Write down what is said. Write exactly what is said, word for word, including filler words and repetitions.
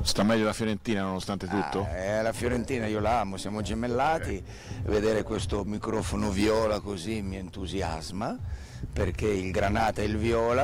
Sta meglio la Fiorentina nonostante tutto? Ah, eh, la Fiorentina io la amo, siamo gemellati, vedere questo microfono viola così mi entusiasma, perché il granata e il viola